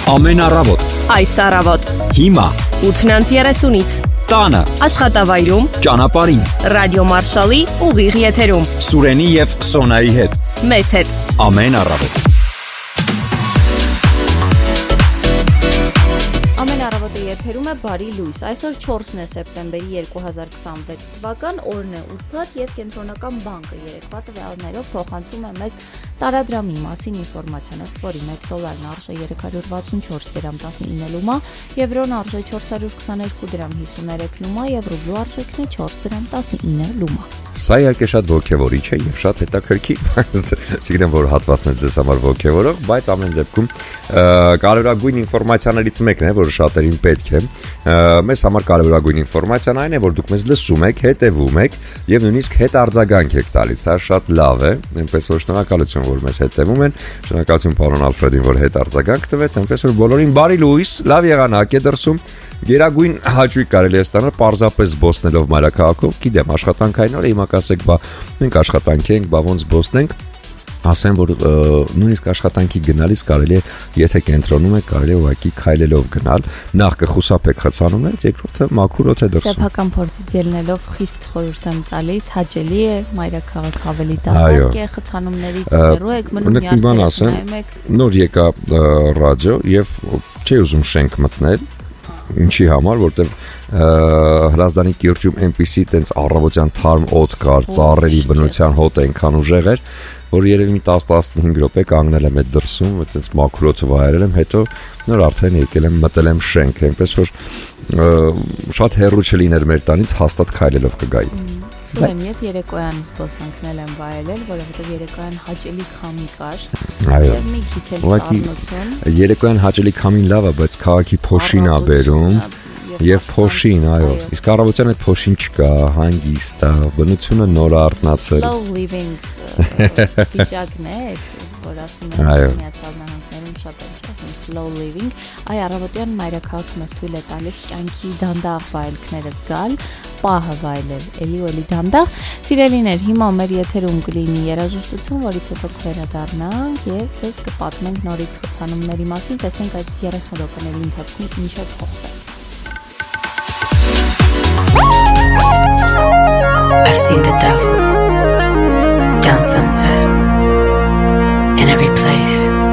Ամեն առավոտ, Այս առավոտ, հիմա, 8:30-ից, տանը, աշխատավայրում, ճանապարհին, ռադիո Մարշալի ուղիղ եթերում, Սուրենի եւ Սոնայի հետ, մեզ հետ։ ամեն առավոտ։ Ամեն առավոտը եթերում է Բարի լույս։ Այսօր 4-ն է սեպտեմբերի 2026 թվական, օրն է ուրբաթ եւ Կենտրոնական բանկը երեկվա տվյալներով փոխանցում է մեզ տարադրամի մասին ինֆորմացիան, ըստ որի $1 արժե 364 դրամ 19 լումա, եվրոն արժե 422 դրամ 53 լումա եւ ռուբլու արժեքն է 4 դրամ 19 լումա։ Սա իհարկե շատ ոգևորիչ է եւ շատ հետաքրքիր, չգիտեմ որ հատվածն է ձեզ համար ոգևորող, բայց ամեն դեպքում կարևորագույն ինֆորմացիաներից մեկն է, որը շատերին պետք է։ Մեզ համար կարևորագույն ինֆորմացիան այն է, որ դուք մեզ լսում եք, հետևում եք եւ նույնիսկ հետ արձագանք եք տալիս, սա շատ լավ է, այնպես որ շնորհակալություն որ մեզ հետևում են, շնորհակալություն պարոն Ալֆրեդին, որ հետ արձագանք տվեց, այնպես որ բոլորին բարի լույս, լավ եղանակ է դրսում։ Գերագույն հաճույք կարելի է ստանալ պարզապես զբոսնելով մայրաքաղաքով, գիտեմ, աշխատանքային օր է, հիմա կասեք, բա մենք աշխատանք ենք, բա ոնց զբոսնենք, ասեմ, որ նույնիսկ աշխատանքի գնալիս կարելի է, եթե կենտրոնում եք, կարելի է ուղղակի քայլելով գնալ, նախ կխուսափեք խցանումներից, երկրորդը մաքուր օդ է դրսում։ Սեփական փորձից ելնելով խիստ խորհուրդ եմ տալիս, հաճելի է, մայրաքաղաք ավելի դատարկ է, խցանումներից հեռու եք մնում, նայում եք։ Նոր եկա ռադիո եւ չի ուզում շենք մտնել, ինչի համար, որտեղ Հրազդանի կիրճում այնպիսի տենց առավոտյան թարմ օդ կար, ծառերի բնության հոտ այնքան ուժեղ էր, որ երևի մի 10-15 րոպե կանգնել եմ այդ դրսում, այդպես մաքուր օդը վայելել եմ, հետո նոր արդեն եկել եմ, մտել եմ շենք, այնպես որ շատ հեռու չլիներ մեր տանից, հաստատ քայլելով կգայի։ Սուրեն, ես երեկոյան զբոսանքնել եմ վայելել, որովհետև երեկոյան հաճելի քամի կար։ Այո։ Եվ մի քիչ էլ սառնություն։ Երեկոյան հաճելի քամին լավ է, բայց քաղաքի փոշին է բերում։ Եվ փոշին, այո։ Իսկ առավոտյան այդ փոշին չկա, հանգիստ է, բնությունը նոր է արթնացել։ Slow living վիճակն է, որ ասում են Միացյալ Նահանգներում շատ են ասում slow living, այ առավոտյան մայրաքաղաքը մեզ թույլ է տալիս կյանքի դանդաղ վայելքները զգալ, պահը վայելել, էլի ու էլի դանդաղ։ Սիրելիներ, հիմա մեր եթերում կլինի երաժշտություն, որից հետո կվերադառնանք եւ ձեզ կպատմենք նորից խցանումների մասին, տեսնենք այս 30 րոպեների ընթացքում ինչ է փոխվել։ I've seen the devil down sunset in every place.